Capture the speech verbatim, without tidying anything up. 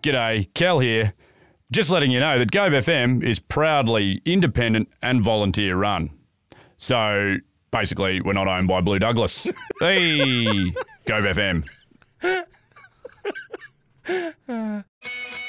G'day, Kel here. Just letting you know that Gove F M is proudly independent and volunteer run. So basically, we're not owned by Blue Douglas. Hey, Gove F M.